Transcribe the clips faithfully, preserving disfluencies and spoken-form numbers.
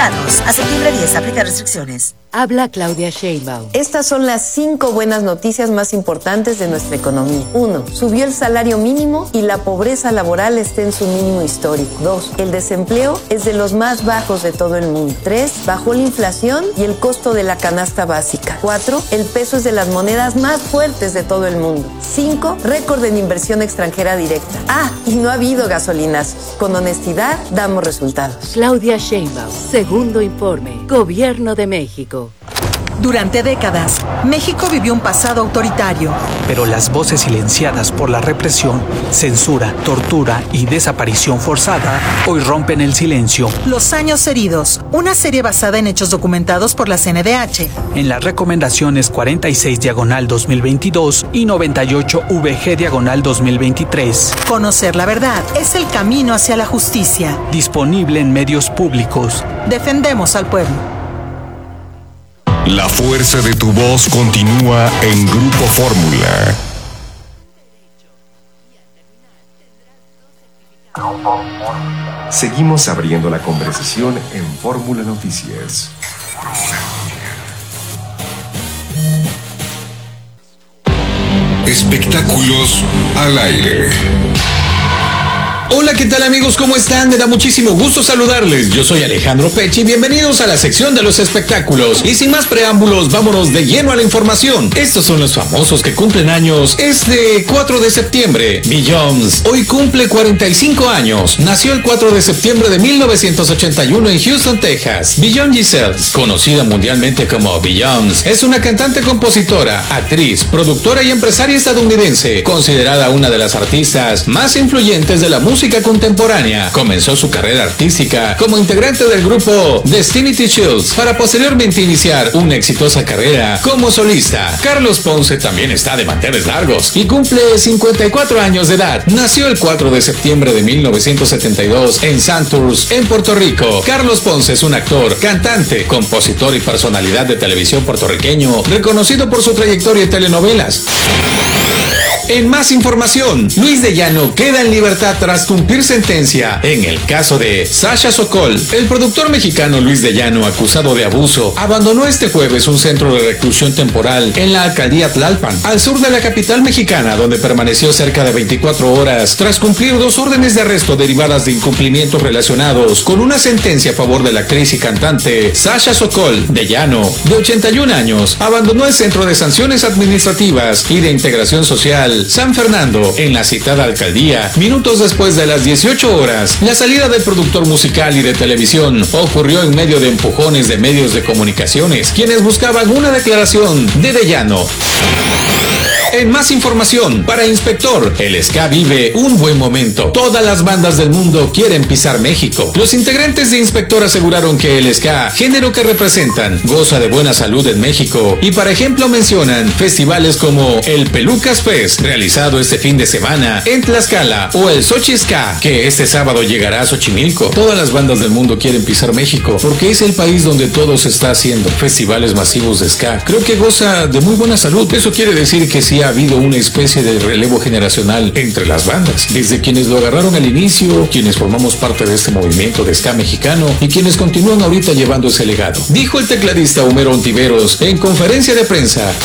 Aplicados. A septiembre diez, aplica restricciones. Habla Claudia Sheinbaum. Estas son las cinco buenas noticias más importantes de nuestra economía. Uno, subió el salario mínimo y la pobreza laboral está en su mínimo histórico. Dos, el desempleo es de los más bajos de todo el mundo. Tres, bajó la inflación y el costo de la canasta básica. Cuatro, el peso es de las monedas más fuertes de todo el mundo. Cinco, récord en inversión extranjera directa. Ah, y no ha habido gasolinazos. Con honestidad, damos resultados. Claudia Sheinbaum, segundo informe, Gobierno de México. Durante décadas, México vivió un pasado autoritario. Pero las voces silenciadas por la represión, censura, tortura y desaparición forzada hoy rompen el silencio. Los años heridos, una serie basada en hechos documentados por la C N D H. En las recomendaciones cuarenta y seis diagonal dos mil veintidós y noventa y ocho V G diagonal dos mil veintitrés. Conocer la verdad es el camino hacia la justicia. Disponible en medios públicos. Defendemos al pueblo. La fuerza de tu voz continúa en Grupo Fórmula. Seguimos abriendo la conversación en Fórmula Noticias. Espectáculos al aire. Hola, ¿qué tal amigos? ¿Cómo están? Me da muchísimo gusto saludarles. Yo soy Alejandro Pecci. Bienvenidos a la sección de los espectáculos. Y sin más preámbulos, vámonos de lleno a la información. Estos son los famosos que cumplen años este cuatro de septiembre. Beyoncé hoy cumple cuarenta y cinco años. Nació el cuatro de septiembre de mil novecientos ochenta y uno en Houston, Texas. Beyoncé Giselle, conocida mundialmente como Beyoncé, es una cantante, compositora, actriz, productora y empresaria estadounidense, considerada una de las artistas más influyentes de la música contemporánea. Comenzó su carrera artística como integrante del grupo Destiny Childs para posteriormente iniciar una exitosa carrera como solista. Carlos Ponce también está de manteles largos y cumple cincuenta y cuatro años de edad. Nació el cuatro de septiembre de mil novecientos setenta y dos en Santurce, en Puerto Rico. Carlos Ponce es un actor, cantante, compositor y personalidad de televisión puertorriqueño, reconocido por su trayectoria en telenovelas. En más información, Luis de Llano queda en libertad tras cumplir sentencia en el caso de Sasha Sokol. El productor mexicano Luis de Llano, acusado de abuso, abandonó este jueves un centro de reclusión temporal en la alcaldía Tlalpan, al sur de la capital mexicana, donde permaneció cerca de veinticuatro horas tras cumplir dos órdenes de arresto derivadas de incumplimientos relacionados con una sentencia a favor de la actriz y cantante Sasha Sokol. De Llano, de ochenta y un años, abandonó el Centro de Sanciones Administrativas y de Integración Social San Fernando en la citada alcaldía minutos después de las dieciocho horas. La salida del productor musical y de televisión ocurrió en medio de empujones de medios de comunicaciones, quienes buscaban una declaración de De Llano. En más información, para Inspector, el ska vive un buen momento. Todas las bandas del mundo quieren pisar México. Los integrantes de Inspector aseguraron que el ska, género que representan, goza de buena salud en México y, por ejemplo, mencionan festivales como el Pelucas Fest, realizado este fin de semana en Tlaxcala, o el Sochi Ska, que este sábado llegará a Xochimilco. Todas las bandas del mundo quieren pisar México porque es el país donde todo se está haciendo. Festivales masivos de ska. Creo que goza de muy buena salud. Eso quiere decir que sí ha habido una especie de relevo generacional entre las bandas, desde quienes lo agarraron al inicio, quienes formamos parte de este movimiento de ska mexicano y quienes continúan ahorita llevando ese legado, dijo el tecladista Homero Ontiveros en conferencia de prensa.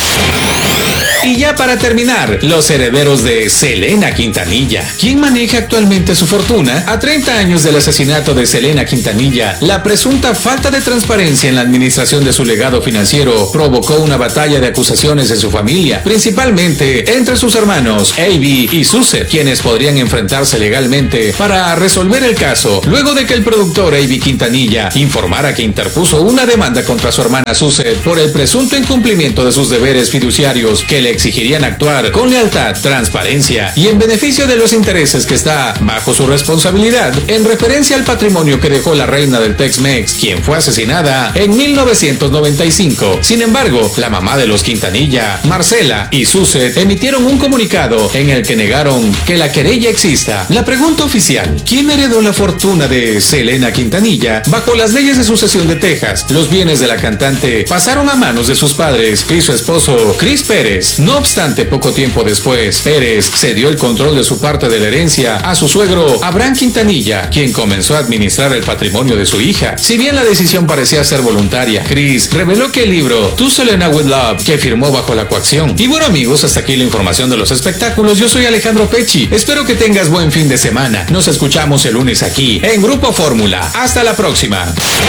Y ya para terminar, los herederos de Selena Quintanilla. ¿Quién maneja actualmente su fortuna? A treinta años del asesinato de Selena Quintanilla, la presunta falta de transparencia en la administración de su legado financiero provocó una batalla de acusaciones en su familia, principalmente entre sus hermanos Avi y Suzette, quienes podrían enfrentarse legalmente para resolver el caso, luego de que el productor Avi Quintanilla informara que interpuso una demanda contra su hermana Suzette por el presunto incumplimiento de sus deberes fiduciarios que le exigirían actuar con lealtad, transparencia y en beneficio de los intereses que está bajo su responsabilidad, en referencia al patrimonio que dejó la reina del Tex-Mex, quien fue asesinada en mil novecientos noventa y cinco. Sin embargo, la mamá de los Quintanilla, Marcela, y Suzette Conducet emitieron un comunicado en el que negaron que la querella exista. La pregunta oficial: ¿quién heredó la fortuna de Selena Quintanilla? Bajo las leyes de sucesión de Texas, los bienes de la cantante pasaron a manos de sus padres y su esposo, Chris Pérez. No obstante, poco tiempo después, Pérez cedió el control de su parte de la herencia a su suegro, Abraham Quintanilla, quien comenzó a administrar el patrimonio de su hija. Si bien la decisión parecía ser voluntaria, Chris reveló que el libro To Selena With Love, que firmó bajo la coacción. Y bueno, amigos, hasta aquí la información de los espectáculos. Yo soy Alejandro Pecci. Espero que tengas buen fin de semana. Nos escuchamos el lunes aquí en Grupo Fórmula. Hasta la próxima.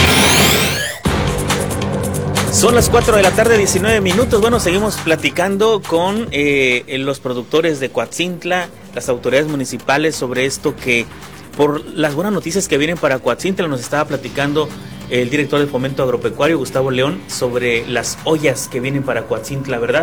Son las cuatro de la tarde, diecinueve minutos. Bueno, seguimos platicando con eh, los productores de Coatzintla, las autoridades municipales, sobre esto que, por las buenas noticias que vienen para Coatzintla, nos estaba platicando el director del Fomento Agropecuario, Gustavo León, sobre las ollas que vienen para Coatzintla, ¿verdad?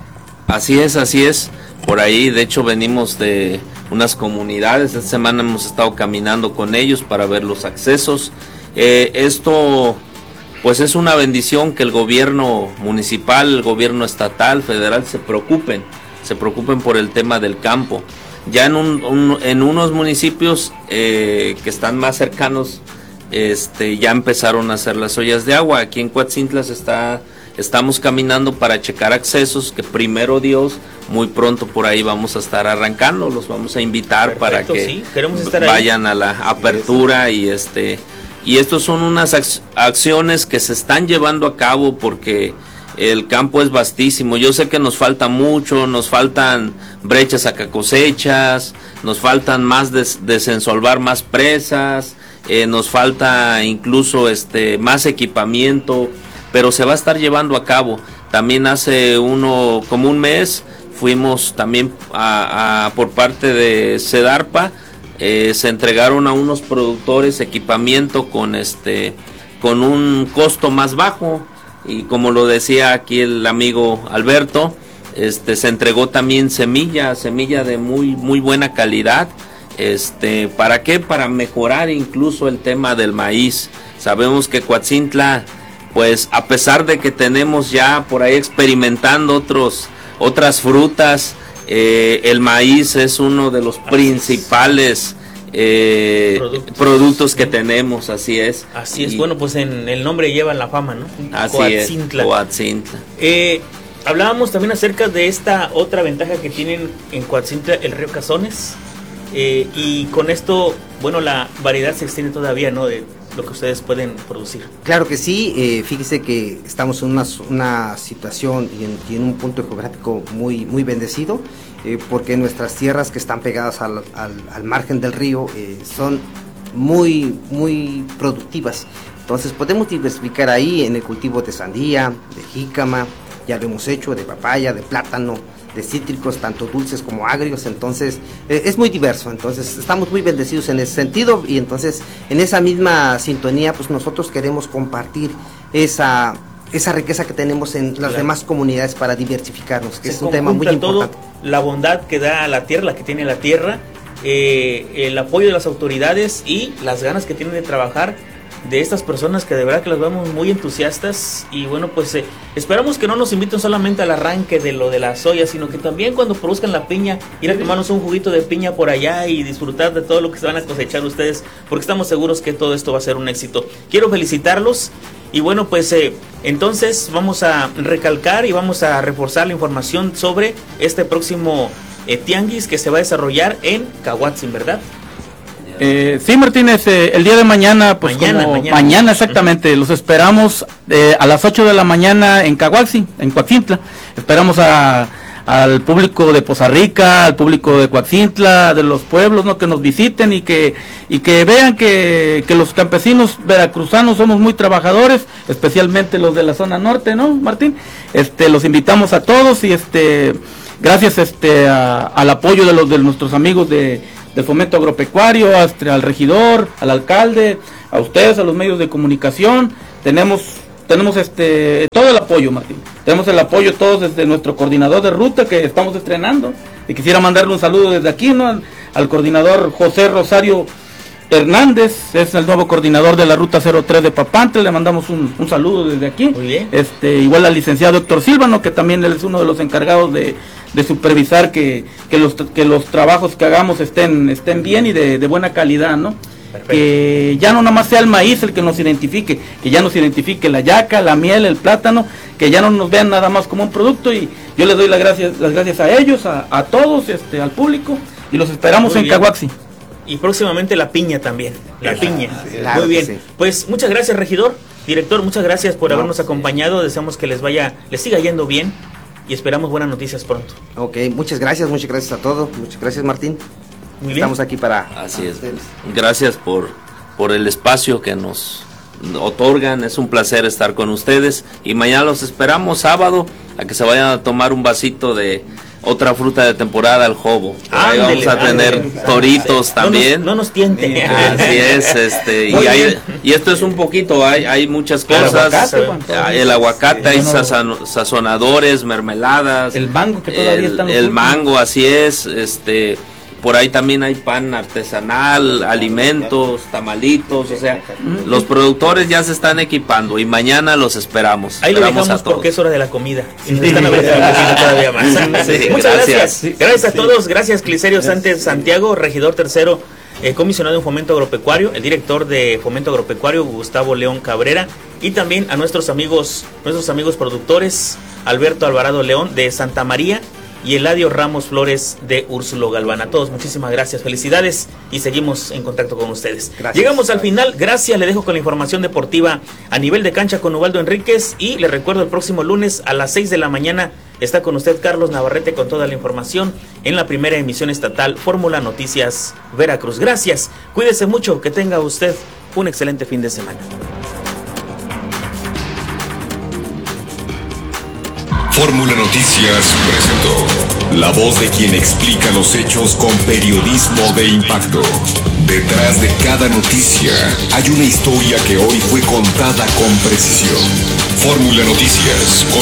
Así es, así es. Por ahí, de hecho, venimos de unas comunidades. Esta semana hemos estado caminando con ellos para ver los accesos. Eh, esto, pues, es una bendición que el gobierno municipal, el gobierno estatal, federal, se preocupen, se preocupen por el tema del campo. Ya en, un, un, en unos municipios eh, que están más cercanos, este, ya empezaron a hacer las ollas de agua. Aquí en Coatzintla se está... Estamos caminando para checar accesos, que primero Dios, muy pronto por ahí vamos a estar arrancando, los vamos a invitar. Perfecto, para que sí, queremos estar vayan ahí a la apertura y este y estos son unas ac- acciones que se están llevando a cabo porque el campo es vastísimo. Yo sé que nos falta mucho, nos faltan brechas a cosechas, nos faltan más des- desensolvar más presas, eh, nos falta incluso este más equipamiento, pero se va a estar llevando a cabo. También hace uno, como un mes, fuimos también a, a, por parte de Sedarpa, eh, se entregaron a unos productores equipamiento con este, con un costo más bajo, y como lo decía aquí el amigo Alberto, este, se entregó también semilla, semilla de muy, muy buena calidad. Este, ¿para qué? Para mejorar incluso el tema del maíz. Sabemos que Coatzintla, pues a pesar de que tenemos ya por ahí experimentando otros otras frutas, eh, el maíz es uno de los principales eh, productos. productos que tenemos, así es. Así es, y, bueno, pues en el nombre lleva la fama, ¿no? Así Coatzintla. es, Coatzintla. Eh, hablábamos también acerca de esta otra ventaja que tienen en Coatzintla, el río Cazones, eh, y con esto, bueno, la variedad se extiende todavía, ¿no? De lo que ustedes pueden producir. Claro que sí, eh, fíjese que estamos en una, una situación y en, y en un punto geográfico muy, muy bendecido, eh, porque nuestras tierras que están pegadas al, al, al margen del río eh, son muy, muy productivas. Entonces podemos diversificar ahí en el cultivo de sandía, de jícama, ya lo hemos hecho, de papaya, de plátano, de cítricos, tanto dulces como agrios. Entonces eh, es muy diverso. Entonces estamos muy bendecidos en ese sentido, y entonces en esa misma sintonía pues nosotros queremos compartir esa esa riqueza que tenemos en las claro. demás comunidades para diversificarnos, que Se es un tema muy importante. Todo, la bondad que da la tierra, la que tiene la tierra, eh, el apoyo de las autoridades y las ganas que tienen de trabajar de estas personas, que de verdad que las vemos muy entusiastas. Y bueno, pues eh, esperamos que no nos inviten solamente al arranque de lo de la soya, sino que también cuando produzcan la piña, ir a tomarnos un juguito de piña por allá y disfrutar de todo lo que se van a cosechar ustedes, porque estamos seguros que todo esto va a ser un éxito. Quiero felicitarlos. Y bueno, pues eh, entonces vamos a recalcar y vamos a reforzar la información sobre este próximo eh, tianguis que se va a desarrollar en Cahuatzin, ¿verdad? Eh, sí, Martínez, eh, el día de mañana, pues mañana, como mañana. mañana exactamente, uh-huh. los esperamos eh, a las ocho de la mañana en Cahuatzin, en Coatzintla. Esperamos a, al público de Poza Rica, al público de Coatzintla, de los pueblos, ¿no? Que nos visiten y que y que vean que, que los campesinos veracruzanos somos muy trabajadores, especialmente los de la zona norte, ¿no, Martín? Este, los invitamos a todos y este, gracias este a, al apoyo de los de nuestros amigos de del Fomento Agropecuario, hasta al regidor, al alcalde, a ustedes, a los medios de comunicación, tenemos tenemos este todo el apoyo, Martín. Tenemos el apoyo todos desde nuestro coordinador de ruta que estamos estrenando, y quisiera mandarle un saludo desde aquí, ¿no? al, al coordinador José Rosario Hernández, es el nuevo coordinador de la ruta cero tres de Papantla, le mandamos un, un saludo desde aquí. Muy bien. Este, igual al licenciado Héctor Silvano, que también él es uno de los encargados de, de supervisar que, que, los, que los trabajos que hagamos estén, estén bien y de, de buena calidad, ¿no? Perfecto. Que ya no nada más sea el maíz el que nos identifique, que ya nos identifique la yaca, la miel, el plátano, que ya no nos vean nada más como un producto, y yo les doy las gracias, las gracias a ellos, a, a todos, este, al público, y los esperamos Muy en bien. Caguaxi. Y próximamente la piña también, la claro, piña. Claro, muy bien. Sí. Pues muchas gracias, regidor, director, muchas gracias por no, habernos sí. acompañado. Deseamos que les vaya, les siga yendo bien y esperamos buenas noticias pronto. Ok, muchas gracias, muchas gracias a todos. Muchas gracias, Martín. Muy bien. Estamos aquí para... Así es. Gracias por, por el espacio que nos otorgan. Es un placer estar con ustedes. Y mañana los esperamos sábado a que se vayan a tomar un vasito de otra fruta de temporada, el jobo. Ahí vamos a tener ándele, toritos sí. también. No nos, no nos tiente. Así es. este y, hay, y esto es un poquito, hay, hay muchas cosas. El aguacate, el aguacate sí, hay no, sazon, sazonadores, mermeladas. El mango que todavía el, está en El mango, así es. este Por ahí también hay pan artesanal, alimentos, tamalitos, o sea, los productores ya se están equipando y mañana los esperamos. Ahí lo dejamos porque es hora de la comida. Y nos están abriendo la cocina todavía más. Sí, Muchas gracias. Gracias, gracias a todos. Gracias, Clicerio Sánchez Santiago, regidor tercero, eh, comisionado en Fomento Agropecuario, el director de Fomento Agropecuario, Gustavo León Cabrera, y también a nuestros amigos, nuestros amigos productores, Alberto Alvarado León de Santa María y Eladio Ramos Flores de Úrsulo Galván. A todos muchísimas gracias, felicidades y seguimos en contacto con ustedes. Gracias. Llegamos al final, gracias, le dejo con la información deportiva a nivel de cancha con Ubaldo Enríquez y le recuerdo el próximo lunes a las seis de la mañana está con usted Carlos Navarrete con toda la información en la primera emisión estatal Fórmula Noticias Veracruz. Gracias, cuídese mucho, que tenga usted un excelente fin de semana. Fórmula Noticias presentó la voz de quien explica los hechos con periodismo de impacto. Detrás de cada noticia hay una historia que hoy fue contada con precisión. Fórmula Noticias.